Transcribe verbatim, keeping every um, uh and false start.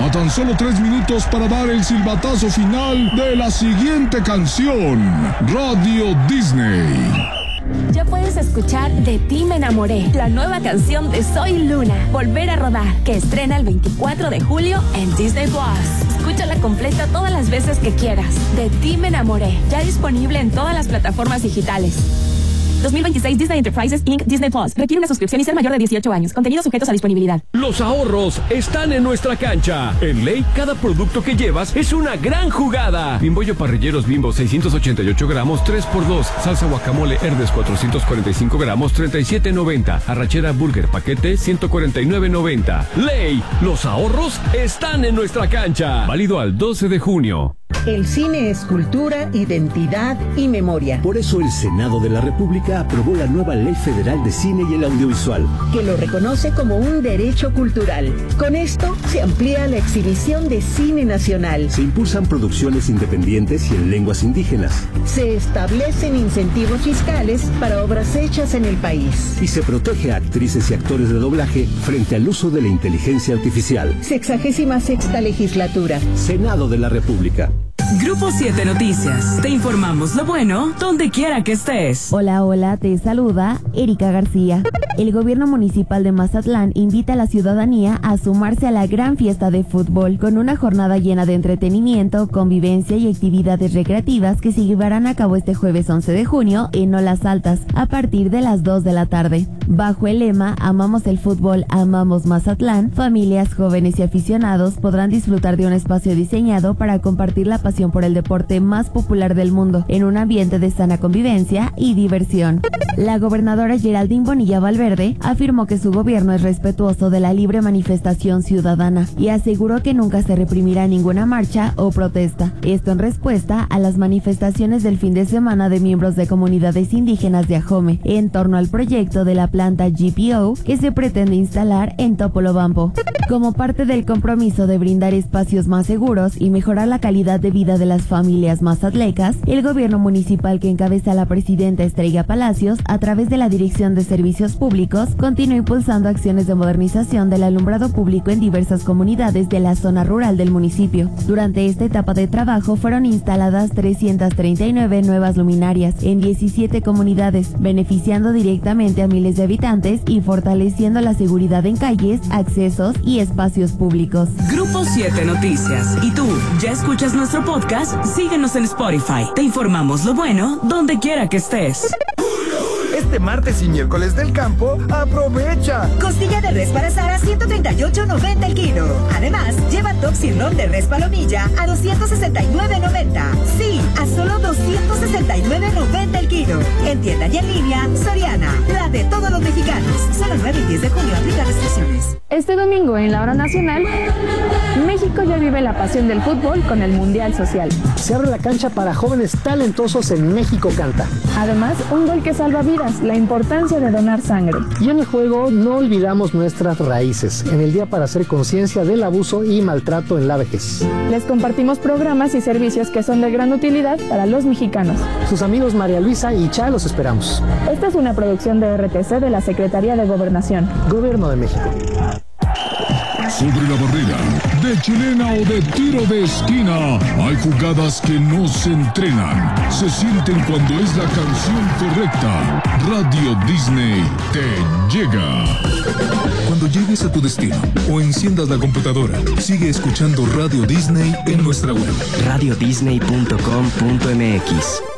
A tan solo tres minutos para dar el silbatazo final de la siguiente canción. Radio Disney. Ya puedes escuchar De Ti Me Enamoré, la nueva canción de Soy Luna, Volver a Rodar, que estrena el veinticuatro de julio en Disney Plus. Escúchala completa todas las veces que quieras. De Ti Me Enamoré, ya disponible en todas las plataformas digitales. dos mil veintiséis Disney Enterprises incorporated. Disney Plus. Requiere una suscripción y ser mayor de dieciocho años. Contenidos sujetos a disponibilidad. Los ahorros están en nuestra cancha. En Ley, cada producto que llevas es una gran jugada. Bimbollo Parrilleros Bimbo seiscientos ochenta y ocho gramos, tres por dos. Salsa guacamole Herdes cuatrocientos cuarenta y cinco gramos, treinta y siete noventa. Arrachera Burger paquete ciento cuarenta y nueve noventa. Ley, los ahorros están en nuestra cancha. Válido al doce de junio. El cine es cultura, identidad y memoria. Por eso el Senado de la República aprobó la nueva Ley Federal de Cine y el Audiovisual, que lo reconoce como un derecho cultural. Con esto se amplía la exhibición de cine nacional. Se impulsan producciones independientes y en lenguas indígenas. Se establecen incentivos fiscales para obras hechas en el país. Y se protege a actrices y actores de doblaje frente al uso de la inteligencia artificial. Sexagésima sexta legislatura. Senado de la República. Grupo siete Noticias. Te informamos lo bueno donde quiera que estés. Hola, hola, te saluda Erika García. El gobierno municipal de Mazatlán invita a la ciudadanía a sumarse a la gran fiesta de fútbol con una jornada llena de entretenimiento, convivencia y actividades recreativas que se llevarán a cabo este jueves once de junio en Olas Altas a partir de las dos de la tarde. Bajo el lema Amamos el fútbol, amamos Mazatlán, familias, jóvenes y aficionados podrán disfrutar de un espacio diseñado para compartir la pasión por el deporte más popular del mundo en un ambiente de sana convivencia y diversión. La gobernadora Geraldine Bonilla Valverde afirmó que su gobierno es respetuoso de la libre manifestación ciudadana y aseguró que nunca se reprimirá ninguna marcha o protesta. Esto en respuesta a las manifestaciones del fin de semana de miembros de comunidades indígenas de Ajome en torno al proyecto de la planta G P O que se pretende instalar en Topolobampo. Como parte del compromiso de brindar espacios más seguros y mejorar la calidad de vida de las familias mazatlecas, el gobierno municipal que encabeza la presidenta Estrella Palacios, a través de la Dirección de Servicios Públicos, continúa impulsando acciones de modernización del alumbrado público en diversas comunidades de la zona rural del municipio. Durante esta etapa de trabajo fueron instaladas trescientas treinta y nueve nuevas luminarias en diecisiete comunidades, beneficiando directamente a miles de habitantes y fortaleciendo la seguridad en calles, accesos y espacios públicos. Grupo siete Noticias. ¿Y tú, ya escuchas nuestro podcast? Síguenos en Spotify. Te informamos lo bueno donde quiera que estés. Este martes y miércoles del campo, aprovecha. Costilla de res para asar a ciento treinta y ocho noventa el kilo. Además, lleva top sirloin de res palomilla a doscientos sesenta y nueve noventa. Sí, a solo doscientos sesenta y nueve noventa el kilo. En tienda y en línea, Soriana, la de todos los mexicanos. Solo nueve y diez de junio aplica restricciones. Este domingo en la hora nacional, México ya vive la pasión del fútbol con el Mundial Social. Se abre la cancha para jóvenes talentosos en México Canta. Además, un gol que salva vidas, la importancia de donar sangre. Y en el juego no olvidamos nuestras raíces, en el Día para hacer conciencia del abuso y maltrato en la vejez. Les compartimos programas y servicios que son de gran utilidad para los mexicanos. Sus amigos María Luisa y Cha los esperamos. Esta es una producción de R T C de la Secretaría de Gobernación. Gobierno de México. Sobre la barrera, de chilena o de tiro de esquina, hay jugadas que no se entrenan, se sienten cuando es la canción correcta. Radio Disney te llega. Cuando llegues a tu destino o enciendas la computadora, sigue escuchando Radio Disney en nuestra web. radio disney punto com punto m x